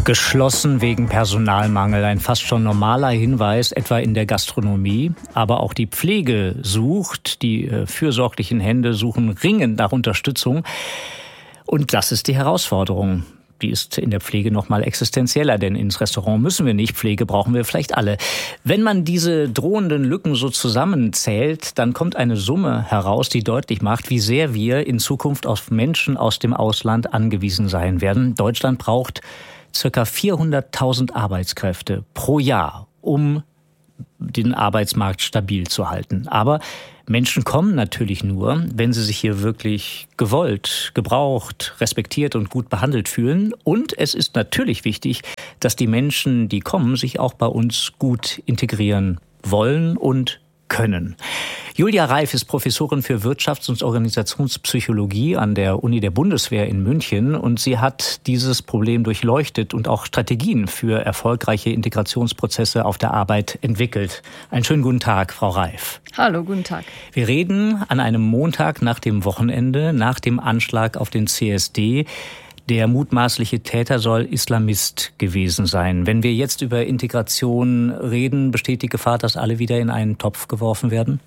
Geschlossen wegen Personalmangel. Ein fast schon normaler Hinweis, etwa in der Gastronomie. Aber auch die Pflege sucht, die fürsorglichen Hände suchen ringend nach Unterstützung. Und das ist die Herausforderung. Die ist in der Pflege noch mal existenzieller, denn ins Restaurant müssen wir nicht, Pflege brauchen wir vielleicht alle. Wenn man diese drohenden Lücken so zusammenzählt, dann kommt eine Summe heraus, die deutlich macht, wie sehr wir in Zukunft auf Menschen aus dem Ausland angewiesen sein werden. Deutschland braucht ca. 400.000 Arbeitskräfte pro Jahr, um den Arbeitsmarkt stabil zu halten. Aber Menschen kommen natürlich nur, wenn sie sich hier wirklich gewollt, gebraucht, respektiert und gut behandelt fühlen. Und es ist natürlich wichtig, dass die Menschen, die kommen, sich auch bei uns gut integrieren wollen und können. Julia Reif ist Professorin für Wirtschafts- und Organisationspsychologie an der Uni der Bundeswehr in München und sie hat dieses Problem durchleuchtet und auch Strategien für erfolgreiche Integrationsprozesse auf der Arbeit entwickelt. Einen schönen guten Tag, Frau Reif. Hallo, guten Tag. Wir reden an einem Montag nach dem Wochenende, nach dem Anschlag auf den CSD. Der mutmaßliche Täter soll Islamist gewesen sein. Wenn wir jetzt über Integration reden, besteht die Gefahr, dass alle wieder in einen Topf geworfen werden?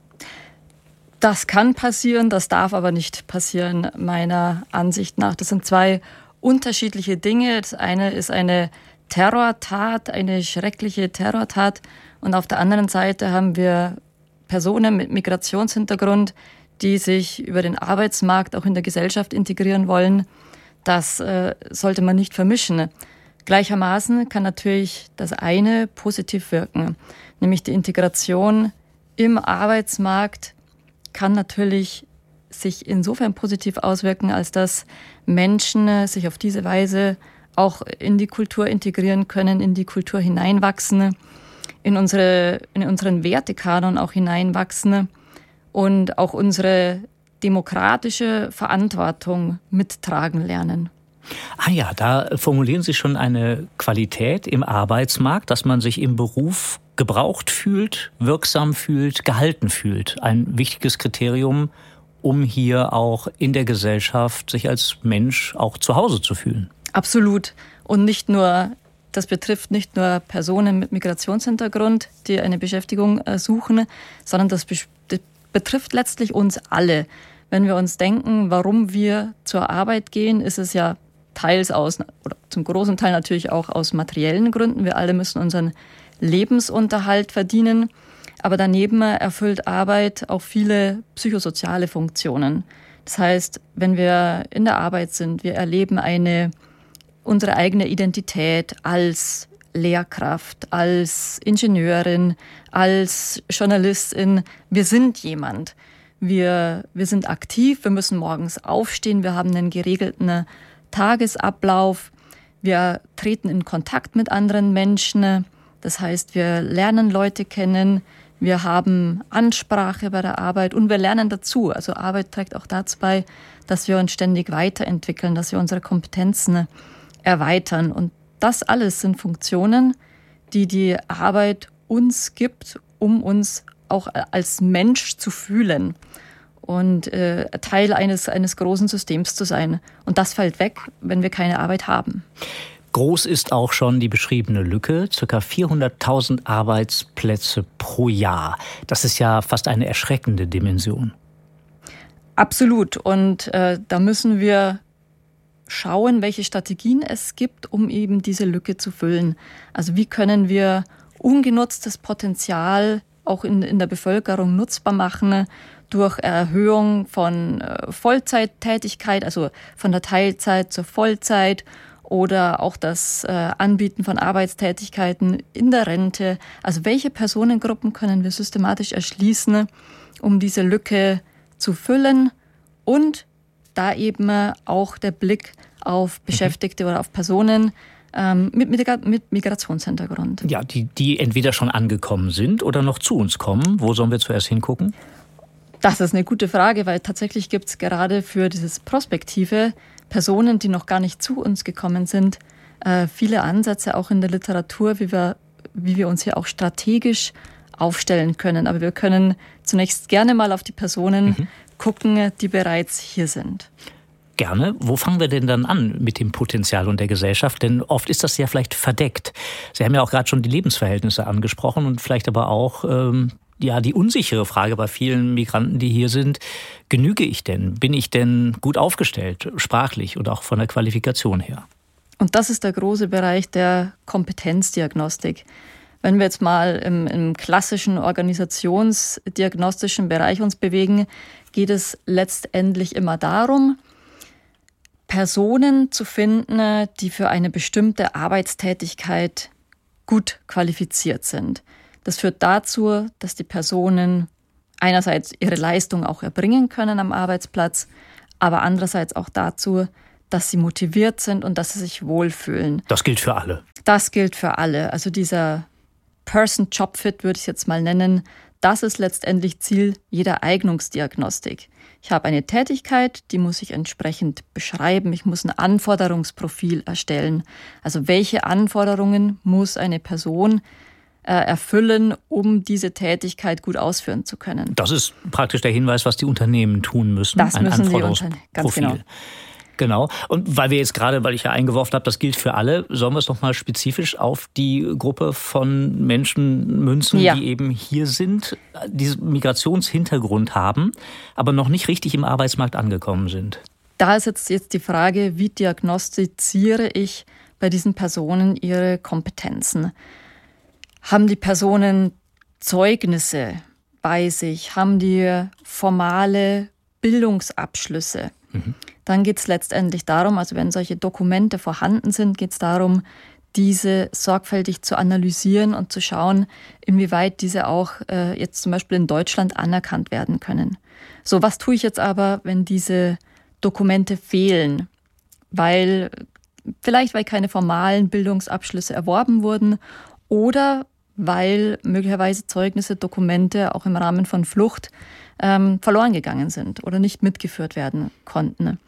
Das kann passieren, das darf aber nicht passieren, meiner Ansicht nach. Das sind zwei unterschiedliche Dinge. Das eine ist eine Terrortat, eine schreckliche Terrortat. Und auf der anderen Seite haben wir Personen mit Migrationshintergrund, die sich über den Arbeitsmarkt auch in der Gesellschaft integrieren wollen. Das sollte man nicht vermischen. Gleichermaßen kann natürlich das eine positiv wirken, nämlich die Integration im Arbeitsmarkt kann natürlich sich insofern positiv auswirken, als dass Menschen sich auf diese Weise auch in die Kultur integrieren können, in die Kultur hineinwachsen, in unseren Wertekanon auch hineinwachsen und auch unsere demokratische Verantwortung mittragen lernen. Ah ja, da formulieren Sie schon eine Qualität im Arbeitsmarkt, dass man sich im Beruf gebraucht fühlt, wirksam fühlt, gehalten fühlt. Ein wichtiges Kriterium, um hier auch in der Gesellschaft sich als Mensch auch zu Hause zu fühlen. Absolut. Und das betrifft nicht nur Personen mit Migrationshintergrund, die eine Beschäftigung suchen, sondern das betrifft letztlich uns alle. Wenn wir uns denken, warum wir zur Arbeit gehen, ist es ja teils oder zum großen Teil natürlich auch aus materiellen Gründen. Wir alle müssen unseren Lebensunterhalt verdienen. Aber daneben erfüllt Arbeit auch viele psychosoziale Funktionen. Das heißt, wenn wir in der Arbeit sind, wir erleben unsere eigene Identität als Lehrkraft, als Ingenieurin, als Journalistin. Wir sind jemand. Wir sind aktiv, wir müssen morgens aufstehen, wir haben einen geregelten Tagesablauf, wir treten in Kontakt mit anderen Menschen, das heißt, wir lernen Leute kennen, wir haben Ansprache bei der Arbeit und wir lernen dazu. Also Arbeit trägt auch dazu bei, dass wir uns ständig weiterentwickeln, dass wir unsere Kompetenzen erweitern. Und das alles sind Funktionen, die die Arbeit uns gibt, um uns auch als Mensch zu fühlen und Teil eines großen Systems zu sein. Und das fällt weg, wenn wir keine Arbeit haben. Groß ist auch schon die beschriebene Lücke, ca. 400.000 Arbeitsplätze pro Jahr. Das ist ja fast eine erschreckende Dimension. Absolut. Und da müssen wir schauen, welche Strategien es gibt, um eben diese Lücke zu füllen. Also wie können wir ungenutztes Potenzial auch in der Bevölkerung nutzbar machen durch Erhöhung von Vollzeittätigkeit, also von der Teilzeit zur Vollzeit oder auch das Anbieten von Arbeitstätigkeiten in der Rente. Also welche Personengruppen können wir systematisch erschließen, um diese Lücke zu füllen und da eben auch der Blick auf Beschäftigte oder auf Personen mit Migrationshintergrund. Ja, die entweder schon angekommen sind oder noch zu uns kommen. Wo sollen wir zuerst hingucken? Das ist eine gute Frage, weil tatsächlich gibt es gerade für dieses Prospektive Personen, die noch gar nicht zu uns gekommen sind, viele Ansätze auch in der Literatur, wie wir uns hier auch strategisch aufstellen können. Aber wir können zunächst gerne mal auf die Personen gucken, die bereits hier sind. Gerne. Wo fangen wir denn dann an mit dem Potenzial und der Gesellschaft? Denn oft ist das ja vielleicht verdeckt. Sie haben ja auch gerade schon die Lebensverhältnisse angesprochen und vielleicht aber auch die unsichere Frage bei vielen Migranten, die hier sind. Genüge ich denn? Bin ich denn gut aufgestellt, sprachlich und auch von der Qualifikation her? Und das ist der große Bereich der Kompetenzdiagnostik. Wenn wir jetzt mal im klassischen organisationsdiagnostischen Bereich uns bewegen, geht es letztendlich immer darum, Personen zu finden, die für eine bestimmte Arbeitstätigkeit gut qualifiziert sind. Das führt dazu, dass die Personen einerseits ihre Leistung auch erbringen können am Arbeitsplatz, aber andererseits auch dazu, dass sie motiviert sind und dass sie sich wohlfühlen. Das gilt für alle. Das gilt für alle. Also dieser Person-Job-Fit würde ich es jetzt mal nennen, das ist letztendlich Ziel jeder Eignungsdiagnostik. Ich habe eine Tätigkeit, die muss ich entsprechend beschreiben. Ich muss ein Anforderungsprofil erstellen. Also welche Anforderungen muss eine Person erfüllen, um diese Tätigkeit gut ausführen zu können? Das ist praktisch der Hinweis, was die Unternehmen tun müssen. Das müssen die Unternehmen, ganz genau. Genau. Und weil ich ja eingeworfen habe, das gilt für alle, sollen wir es noch mal spezifisch auf die Gruppe von Menschen münzen, die eben hier sind, diesen Migrationshintergrund haben, aber noch nicht richtig im Arbeitsmarkt angekommen sind. Da ist jetzt die Frage, wie diagnostiziere ich bei diesen Personen ihre Kompetenzen? Haben die Personen Zeugnisse bei sich? Haben die formale Bildungsabschlüsse? Dann geht es letztendlich darum, also wenn solche Dokumente vorhanden sind, geht es darum, diese sorgfältig zu analysieren und zu schauen, inwieweit diese auch jetzt zum Beispiel in Deutschland anerkannt werden können. So, was tue ich jetzt aber, wenn diese Dokumente fehlen? Vielleicht weil keine formalen Bildungsabschlüsse erworben wurden oder weil möglicherweise Zeugnisse, Dokumente auch im Rahmen von Flucht verloren gegangen sind oder nicht mitgeführt werden konnten.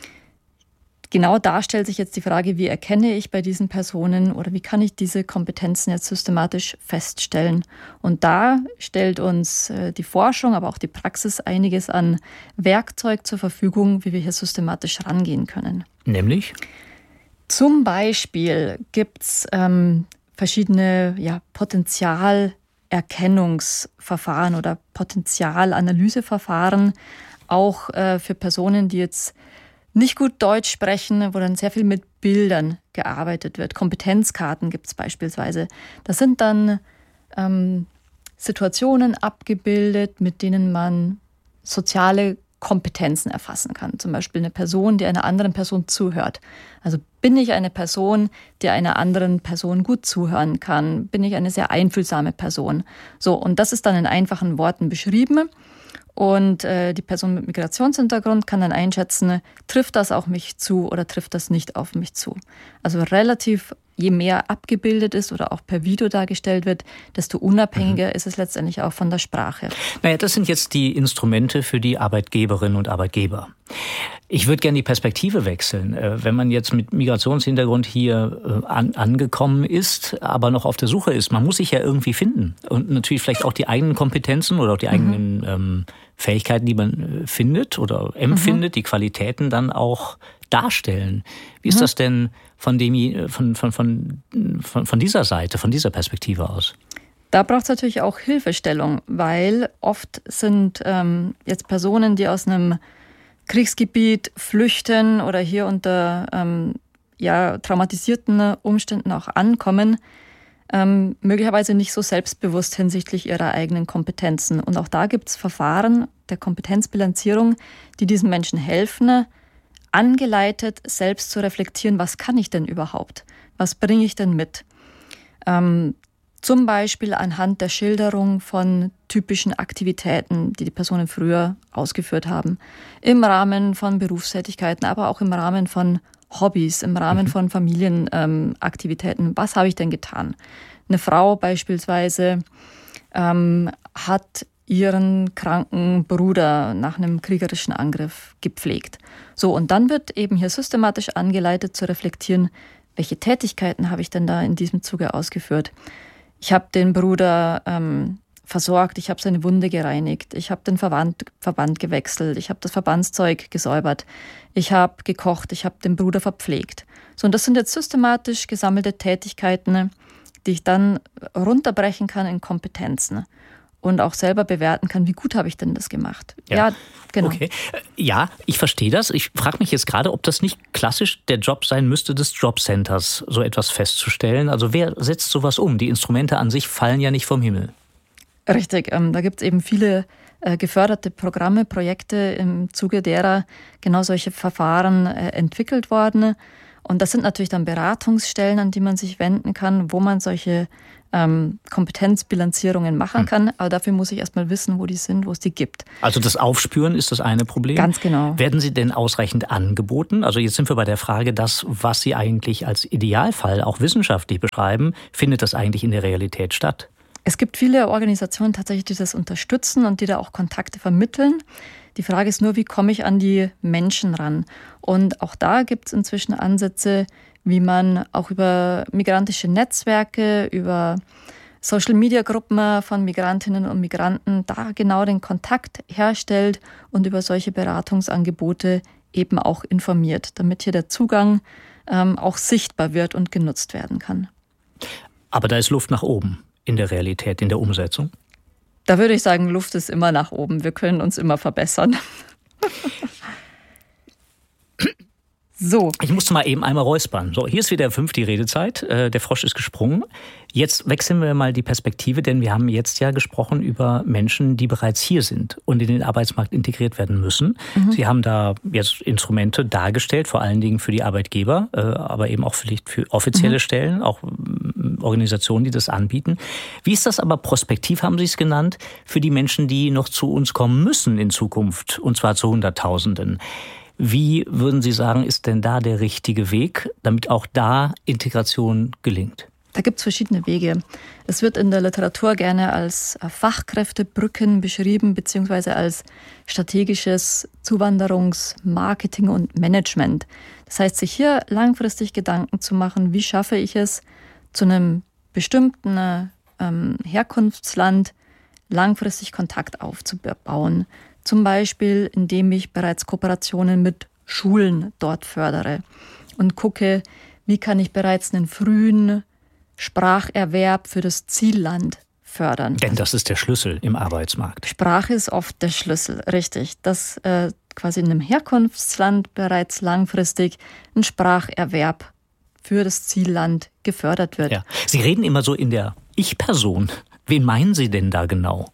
Genau da stellt sich jetzt die Frage, wie erkenne ich bei diesen Personen oder wie kann ich diese Kompetenzen jetzt systematisch feststellen? Und da stellt uns die Forschung, aber auch die Praxis einiges an Werkzeug zur Verfügung, wie wir hier systematisch rangehen können. Nämlich? Zum Beispiel gibt es verschiedene Potenzialerkennungsverfahren oder Potenzialanalyseverfahren, auch für Personen, die jetzt nicht gut Deutsch sprechen, wo dann sehr viel mit Bildern gearbeitet wird. Kompetenzkarten gibt es beispielsweise. Das sind dann Situationen abgebildet, mit denen man soziale Kompetenzen erfassen kann. Zum Beispiel eine Person, die einer anderen Person zuhört. Also bin ich eine Person, die einer anderen Person gut zuhören kann? Bin ich eine sehr einfühlsame Person? So, und das ist dann in einfachen Worten beschrieben. Und die Person mit Migrationshintergrund kann dann einschätzen, trifft das auf mich zu oder trifft das nicht auf mich zu. Also relativ, je mehr abgebildet ist oder auch per Video dargestellt wird, desto unabhängiger ist es letztendlich auch von der Sprache. Naja, das sind jetzt die Instrumente für die Arbeitgeberinnen und Arbeitgeber. Ich würde gerne die Perspektive wechseln. Wenn man jetzt mit Migrationshintergrund hier angekommen ist, aber noch auf der Suche ist, man muss sich ja irgendwie finden. Und natürlich vielleicht auch die eigenen Kompetenzen oder auch die eigenen Fähigkeiten, die man findet oder empfindet, die Qualitäten dann auch darstellen. Wie ist das denn von dieser Seite, von dieser Perspektive aus? Da braucht es natürlich auch Hilfestellung, weil oft sind jetzt Personen, die aus einem Kriegsgebiet flüchten oder hier unter traumatisierten Umständen auch ankommen, möglicherweise nicht so selbstbewusst hinsichtlich ihrer eigenen Kompetenzen. Und auch da gibt es Verfahren der Kompetenzbilanzierung, die diesen Menschen helfen, angeleitet selbst zu reflektieren, was kann ich denn überhaupt? Was bringe ich denn mit? Zum Beispiel anhand der Schilderung von typischen Aktivitäten, die die Personen früher ausgeführt haben. Im Rahmen von Berufstätigkeiten, aber auch im Rahmen von Hobbys, im Rahmen von Familienaktivitäten. Was habe ich denn getan? Eine Frau beispielsweise hat ihren kranken Bruder nach einem kriegerischen Angriff gepflegt. So, und dann wird eben hier systematisch angeleitet zu reflektieren, welche Tätigkeiten habe ich denn da in diesem Zuge ausgeführt? Ich habe den Bruder versorgt, ich habe seine Wunde gereinigt, ich habe den Verband gewechselt, ich habe das Verbandszeug gesäubert, ich habe gekocht, ich habe den Bruder verpflegt. So, und das sind jetzt systematisch gesammelte Tätigkeiten, die ich dann runterbrechen kann in Kompetenzen und auch selber bewerten kann, wie gut habe ich denn das gemacht. Ja, genau. Okay. Ja, ich verstehe das. Ich frage mich jetzt gerade, ob das nicht klassisch der Job sein müsste des Jobcenters, so etwas festzustellen. Also wer setzt sowas um? Die Instrumente an sich fallen ja nicht vom Himmel. Richtig, da gibt es eben viele geförderte Programme, Projekte, im Zuge derer genau solche Verfahren entwickelt worden. Und das sind natürlich dann Beratungsstellen, an die man sich wenden kann, wo man solche Kompetenzbilanzierungen machen kann. Aber dafür muss ich erstmal wissen, wo die sind, wo es die gibt. Also das Aufspüren ist das eine Problem. Ganz genau. Werden sie denn ausreichend angeboten? Also jetzt sind wir bei der Frage, das, was Sie eigentlich als Idealfall auch wissenschaftlich beschreiben, findet das eigentlich in der Realität statt? Es gibt viele Organisationen tatsächlich, die das unterstützen und die da auch Kontakte vermitteln. Die Frage ist nur, wie komme ich an die Menschen ran? Und auch da gibt es inzwischen Ansätze, wie man auch über migrantische Netzwerke, über Social-Media-Gruppen von Migrantinnen und Migranten da genau den Kontakt herstellt und über solche Beratungsangebote eben auch informiert, damit hier der Zugang auch sichtbar wird und genutzt werden kann. Aber da ist Luft nach oben in der Realität, in der Umsetzung? Da würde ich sagen, Luft ist immer nach oben. Wir können uns immer verbessern. So. Ich musste mal eben einmal räuspern. So, hier ist wieder 5 die Redezeit. Der Frosch ist gesprungen. Jetzt wechseln wir mal die Perspektive, denn wir haben jetzt ja gesprochen über Menschen, die bereits hier sind und in den Arbeitsmarkt integriert werden müssen. Sie haben da jetzt Instrumente dargestellt, vor allen Dingen für die Arbeitgeber, aber eben auch vielleicht für offizielle Stellen, auch Organisationen, die das anbieten. Wie ist das aber prospektiv, haben Sie es genannt, für die Menschen, die noch zu uns kommen müssen in Zukunft, und zwar zu Hunderttausenden? Wie würden Sie sagen, ist denn da der richtige Weg, damit auch da Integration gelingt? Da gibt es verschiedene Wege. Es wird in der Literatur gerne als Fachkräftebrücken beschrieben, beziehungsweise als strategisches Zuwanderungsmarketing und Management. Das heißt, sich hier langfristig Gedanken zu machen, wie schaffe ich es, zu einem bestimmten Herkunftsland langfristig Kontakt aufzubauen. Zum Beispiel, indem ich bereits Kooperationen mit Schulen dort fördere und gucke, wie kann ich bereits einen frühen Spracherwerb für das Zielland fördern. Denn das ist der Schlüssel im Arbeitsmarkt. Sprache ist oft der Schlüssel, richtig. Dass quasi in einem Herkunftsland bereits langfristig ein Spracherwerb für das Zielland gefördert wird. Ja. Sie reden immer so in der Ich-Person. Wen meinen Sie denn da genau?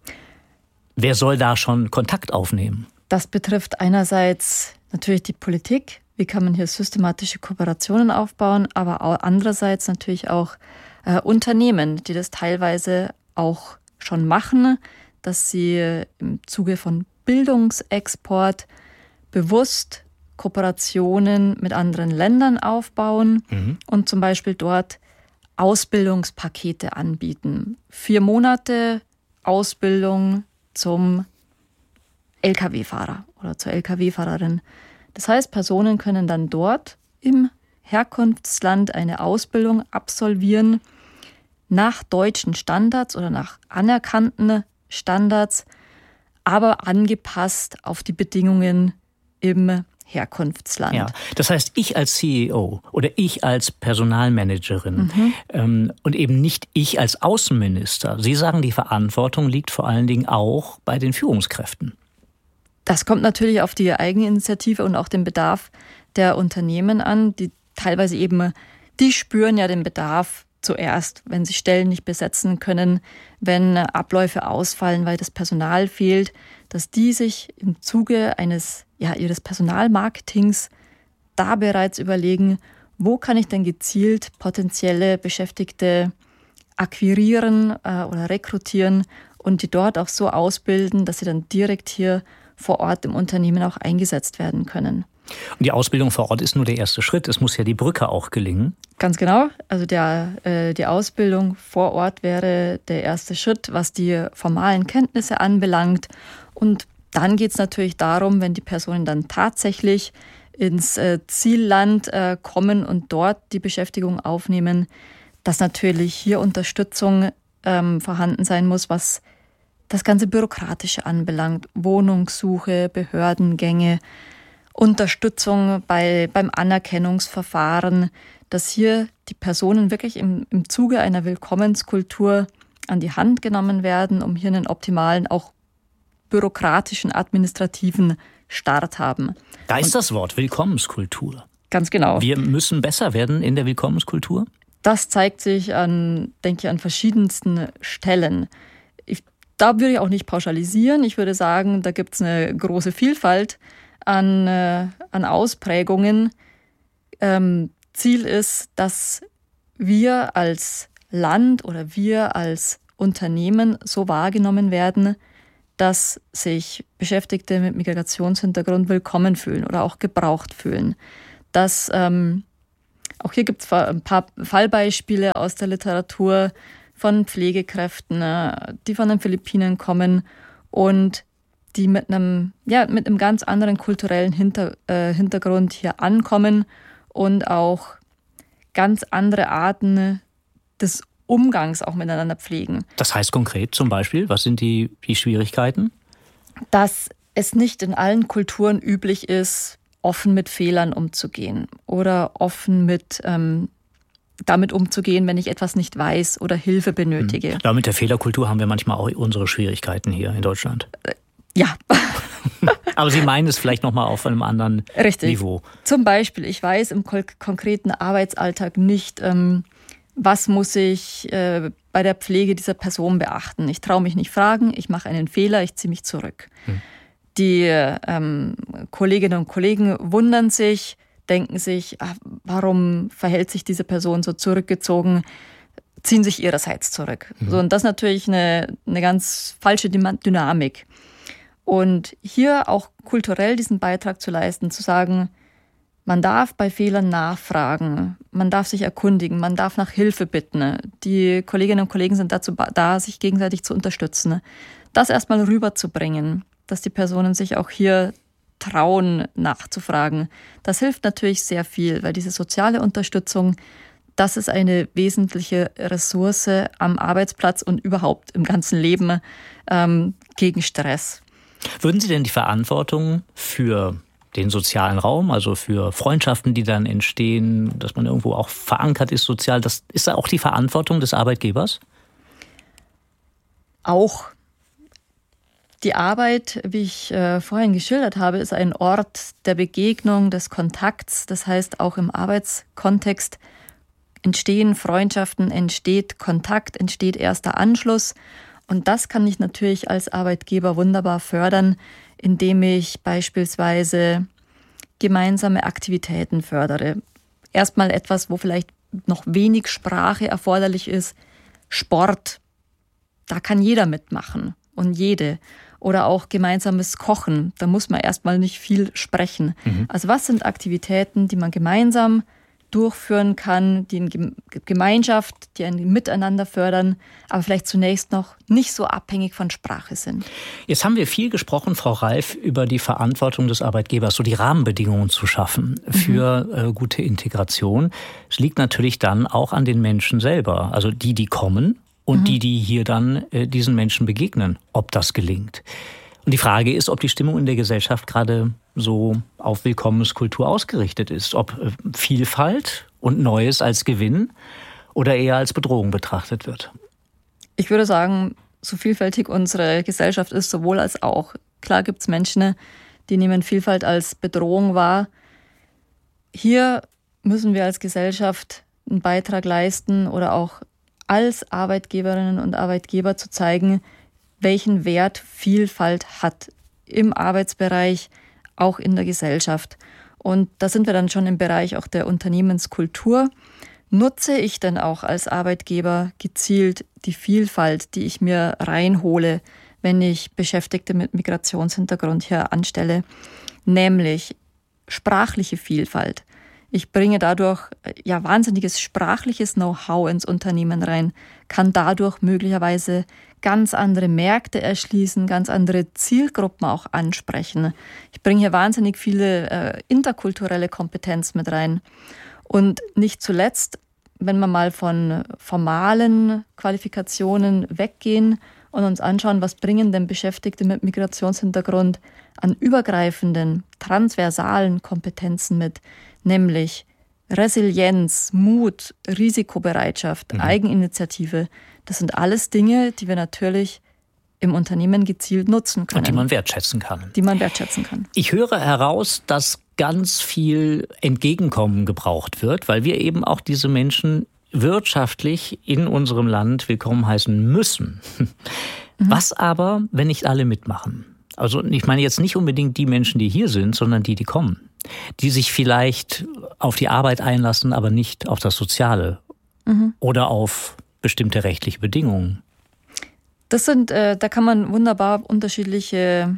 Wer soll da schon Kontakt aufnehmen? Das betrifft einerseits natürlich die Politik. Wie kann man hier systematische Kooperationen aufbauen? Aber auch andererseits natürlich auch Unternehmen, die das teilweise auch schon machen, dass sie im Zuge von Bildungsexport bewusst Kooperationen mit anderen Ländern aufbauen und zum Beispiel dort Ausbildungspakete anbieten. 4 Monate Ausbildung zum Lkw-Fahrer oder zur Lkw-Fahrerin. Das heißt, Personen können dann dort im Herkunftsland eine Ausbildung absolvieren nach deutschen Standards oder nach anerkannten Standards, aber angepasst auf die Bedingungen im Herkunftsland. Ja, das heißt, ich als CEO oder ich als Personalmanagerin und eben nicht ich als Außenminister. Sie sagen, die Verantwortung liegt vor allen Dingen auch bei den Führungskräften. Das kommt natürlich auf die Eigeninitiative und auch den Bedarf der Unternehmen an, die teilweise eben, die spüren ja den Bedarf zuerst, wenn sie Stellen nicht besetzen können, wenn Abläufe ausfallen, weil das Personal fehlt, dass die sich im Zuge ihres Personalmarketings da bereits überlegen, wo kann ich denn gezielt potenzielle Beschäftigte akquirieren oder rekrutieren und die dort auch so ausbilden, dass sie dann direkt hier vor Ort im Unternehmen auch eingesetzt werden können. Und die Ausbildung vor Ort ist nur der erste Schritt. Es muss ja die Brücke auch gelingen. Ganz genau. Also die Ausbildung vor Ort wäre der erste Schritt, was die formalen Kenntnisse anbelangt. Und dann geht es natürlich darum, wenn die Personen dann tatsächlich ins Zielland kommen und dort die Beschäftigung aufnehmen, dass natürlich hier Unterstützung vorhanden sein muss, was das ganze Bürokratische anbelangt. Wohnungssuche, Behördengänge, Unterstützung beim Anerkennungsverfahren, dass hier die Personen wirklich im Zuge einer Willkommenskultur an die Hand genommen werden, um hier einen optimalen, auch bürokratischen, administrativen Start haben. Da ist das Wort Willkommenskultur. Ganz genau. Wir müssen besser werden in der Willkommenskultur? Das zeigt sich denke ich, an verschiedensten Stellen. Da würde ich auch nicht pauschalisieren. Ich würde sagen, da gibt es eine große Vielfalt an Ausprägungen. Ziel ist, dass wir als Land oder wir als Unternehmen so wahrgenommen werden, dass sich Beschäftigte mit Migrationshintergrund willkommen fühlen oder auch gebraucht fühlen. Dass, auch hier gibt es ein paar Fallbeispiele aus der Literatur von Pflegekräften, die von den Philippinen kommen und die mit einem ganz anderen kulturellen Hintergrund hier ankommen und auch ganz andere Arten des Umgangs auch miteinander pflegen. Das heißt konkret zum Beispiel, was sind die Schwierigkeiten? Dass es nicht in allen Kulturen üblich ist, offen mit Fehlern umzugehen oder offen damit umzugehen, wenn ich etwas nicht weiß oder Hilfe benötige. Ja, mit der Fehlerkultur haben wir manchmal auch unsere Schwierigkeiten hier in Deutschland. Ja. Aber Sie meinen es vielleicht nochmal auf einem anderen Richtig. Niveau. Zum Beispiel, ich weiß im konkreten Arbeitsalltag nicht, was muss ich bei der Pflege dieser Person beachten. Ich traue mich nicht fragen, ich mache einen Fehler, ich ziehe mich zurück. Die Kolleginnen und Kollegen wundern sich, denken sich, warum verhält sich diese Person so zurückgezogen, ziehen sich ihrerseits zurück. So, und das ist natürlich eine ganz falsche Dynamik. Und hier auch kulturell diesen Beitrag zu leisten, zu sagen, man darf bei Fehlern nachfragen, man darf sich erkundigen, man darf nach Hilfe bitten. Die Kolleginnen und Kollegen sind dazu da, sich gegenseitig zu unterstützen. Das erstmal rüberzubringen, dass die Personen sich auch hier trauen, nachzufragen. Das hilft natürlich sehr viel, weil diese soziale Unterstützung, das ist eine wesentliche Ressource am Arbeitsplatz und überhaupt im ganzen Leben gegen Stress. Würden Sie denn die Verantwortung für den sozialen Raum, also für Freundschaften, die dann entstehen, dass man irgendwo auch verankert ist sozial, das ist da auch die Verantwortung des Arbeitgebers? Auch. Die Arbeit, wie ich vorhin geschildert habe, ist ein Ort der Begegnung, des Kontakts. Das heißt, auch im Arbeitskontext entstehen Freundschaften, entsteht Kontakt, entsteht erster Anschluss. Und das kann ich natürlich als Arbeitgeber wunderbar fördern, indem ich beispielsweise gemeinsame Aktivitäten fördere. Erstmal etwas, wo vielleicht noch wenig Sprache erforderlich ist. Sport, da kann jeder mitmachen und jede. Oder auch gemeinsames Kochen, da muss man erstmal nicht viel sprechen. Also was sind Aktivitäten, die man gemeinsam durchführen kann, die in Gemeinschaft, die ein Miteinander fördern, aber vielleicht zunächst noch nicht so abhängig von Sprache sind. Jetzt haben wir viel gesprochen, Frau Reif, über die Verantwortung des Arbeitgebers, so die Rahmenbedingungen zu schaffen für gute Integration. Es liegt natürlich dann auch an den Menschen selber, also die kommen und die hier dann diesen Menschen begegnen, ob das gelingt. Und die Frage ist, ob die Stimmung in der Gesellschaft gerade so auf Willkommenskultur ausgerichtet ist. Ob Vielfalt und Neues als Gewinn oder eher als Bedrohung betrachtet wird. Ich würde sagen, so vielfältig unsere Gesellschaft ist, sowohl als auch. Klar gibt es Menschen, die nehmen Vielfalt als Bedrohung wahr. Hier müssen wir als Gesellschaft einen Beitrag leisten oder auch als Arbeitgeberinnen und Arbeitgeber zu zeigen, welchen Wert Vielfalt hat im Arbeitsbereich, auch in der Gesellschaft. Und da sind wir dann schon im Bereich auch der Unternehmenskultur. Nutze ich denn auch als Arbeitgeber gezielt die Vielfalt, die ich mir reinhole, wenn ich Beschäftigte mit Migrationshintergrund hier anstelle, nämlich sprachliche Vielfalt. Ich bringe dadurch wahnsinniges sprachliches Know-how ins Unternehmen rein, kann dadurch möglicherweise ganz andere Märkte erschließen, ganz andere Zielgruppen auch ansprechen. Ich bringe hier wahnsinnig viele interkulturelle Kompetenz mit rein. Und nicht zuletzt wenn wir mal von formalen Qualifikationen weggehen und uns anschauen, was bringen denn Beschäftigte mit Migrationshintergrund an übergreifenden, transversalen Kompetenzen mit, nämlich Resilienz, Mut, Risikobereitschaft, Eigeninitiative. Das sind alles Dinge, die wir natürlich im Unternehmen gezielt nutzen können. Und die man wertschätzen kann. Ich höre heraus, dass ganz viel Entgegenkommen gebraucht wird, weil wir eben auch diese Menschen wirtschaftlich in unserem Land willkommen heißen müssen. Was aber, wenn nicht alle mitmachen? Also ich meine jetzt nicht unbedingt die Menschen, die hier sind, sondern die kommen. Die sich vielleicht auf die Arbeit einlassen, aber nicht auf das Soziale oder auf bestimmte rechtliche Bedingungen. Da kann man wunderbar unterschiedliche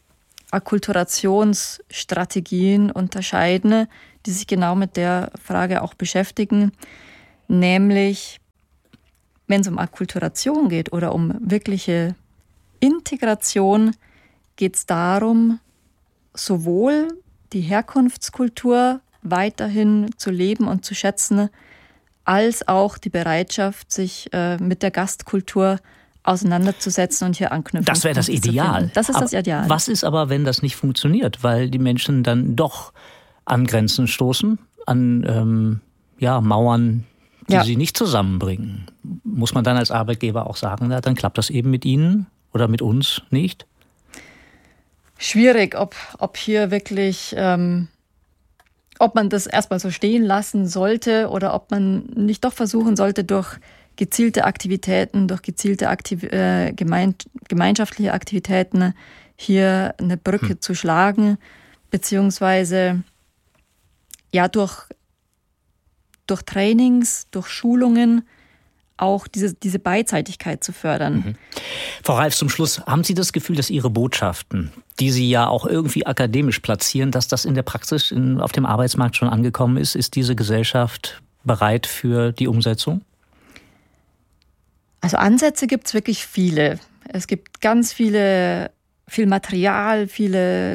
Akkulturationsstrategien unterscheiden, die sich genau mit der Frage auch beschäftigen. Nämlich, wenn es um Akkulturation geht oder um wirkliche Integration, geht es darum, sowohl die Herkunftskultur weiterhin zu leben und zu schätzen, als auch die Bereitschaft, sich mit der Gastkultur auseinanderzusetzen und hier anknüpfen. Das wäre das Ideal. Das ist das Ideal. Was ist aber, wenn das nicht funktioniert, weil die Menschen dann doch an Grenzen stoßen, an Mauern, die sie nicht zusammenbringen? Muss man dann als Arbeitgeber auch sagen, dann klappt das eben mit Ihnen oder mit uns nicht? Schwierig, ob hier wirklich, ob man das erstmal so stehen lassen sollte oder ob man nicht doch versuchen sollte, durch gezielte Aktivitäten, durch gezielte gemeinschaftliche Aktivitäten hier eine Brücke zu schlagen, beziehungsweise durch Trainings, durch Schulungen auch diese Beidseitigkeit zu fördern. Frau Reif, zum Schluss, haben Sie das Gefühl, dass Ihre Botschaften, die Sie ja auch irgendwie akademisch platzieren, dass das in der Praxis auf dem Arbeitsmarkt schon angekommen ist? Ist diese Gesellschaft bereit für die Umsetzung? Also Ansätze gibt es wirklich viele. Es gibt ganz viel Material, viele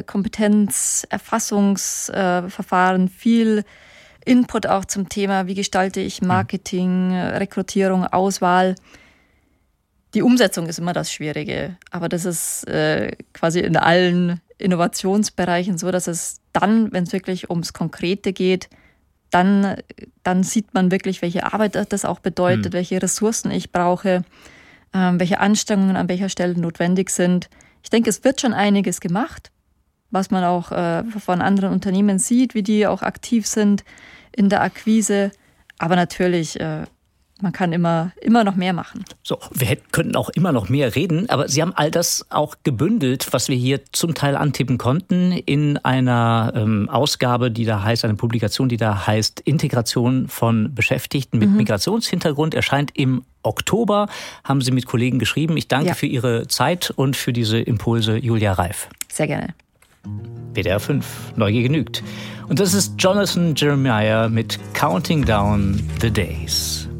Kompetenzerfassungsverfahren, viel Input auch zum Thema, wie gestalte ich Marketing, Rekrutierung, Auswahl. Die Umsetzung ist immer das Schwierige, aber das ist quasi in allen Innovationsbereichen so, dass es dann, wenn es wirklich ums Konkrete geht, dann sieht man wirklich, welche Arbeit das auch bedeutet, welche Ressourcen ich brauche, welche Anstrengungen an welcher Stelle notwendig sind. Ich denke, es wird schon einiges gemacht, was man auch von anderen Unternehmen sieht, wie die auch aktiv sind in der Akquise. Aber natürlich, man kann immer noch mehr machen. So, wir könnten auch immer noch mehr reden, aber Sie haben all das auch gebündelt, was wir hier zum Teil antippen konnten, in einer Ausgabe, die da heißt, eine Publikation, die da heißt Integration von Beschäftigten mit Migrationshintergrund, erscheint im Oktober, haben Sie mit Kollegen geschrieben. Ich danke für Ihre Zeit und für diese Impulse, Julia Reif. Sehr gerne. WDR 5, Neugier genügt. Und das ist Jonathan Jeremiah mit Counting Down the Days.